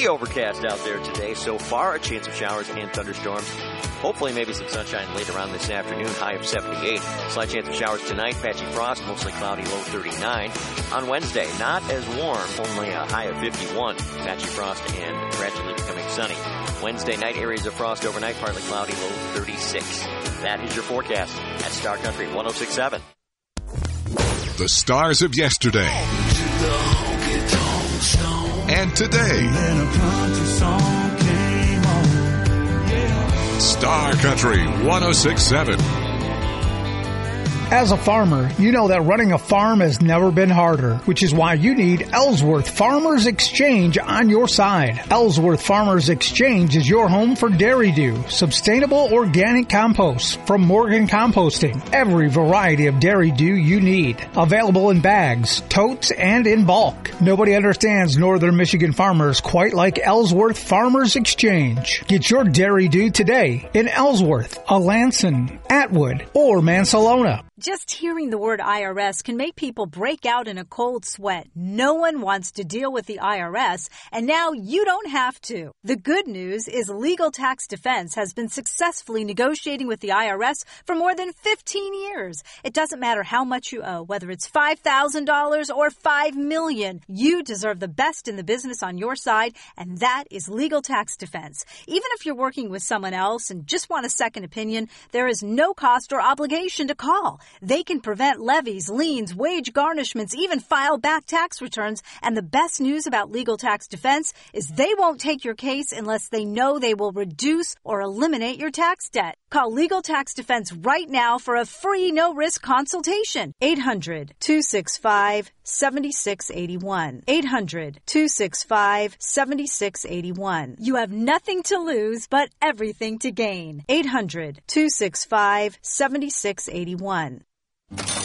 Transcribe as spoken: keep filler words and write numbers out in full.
Pretty overcast out there today so far. A chance of showers and thunderstorms. Hopefully maybe some sunshine later on this afternoon. High of seventy-eight. Slight chance of showers tonight. Patchy frost, mostly cloudy, low thirty-nine. On Wednesday, not as warm, only a high of fifty-one. Patchy frost and gradually becoming sunny. Wednesday night, areas of frost overnight, partly cloudy, low thirty-six. That is your forecast at Star Country one oh six point seven. The stars of yesterday and today. Star Country one oh six point seven. As a farmer, you know that running a farm has never been harder, which is why you need Ellsworth Farmers Exchange on your side. Ellsworth Farmers Exchange is your home for Dairy Dew, sustainable organic compost from Morgan Composting. Every variety of Dairy Dew you need. Available in bags, totes, and in bulk. Nobody understands northern Michigan farmers quite like Ellsworth Farmers Exchange. Get your Dairy Dew today in Ellsworth, Alanson, Atwood, or Mansalona. Just hearing the word I R S can make people break out in a cold sweat. No one wants to deal with the I R S, and now you don't have to. The good news is Legal Tax Defense has been successfully negotiating with the I R S for more than fifteen years. It doesn't matter how much you owe, whether it's five thousand dollars or five million dollars. You deserve the best in the business on your side, and that is Legal Tax Defense. Even if you're working with someone else and just want a second opinion, there is no cost or obligation to call. They can prevent levies, liens, wage garnishments, even file back tax returns. And the best news about Legal Tax Defense is they won't take your case unless they know they will reduce or eliminate your tax debt. Call Legal Tax Defense right now for a free no-risk consultation. eight hundred, two six five, seven six eight one. eight hundred, two six five, seven six eight one. You have nothing to lose but everything to gain. eight hundred, two six five, seven six eight one.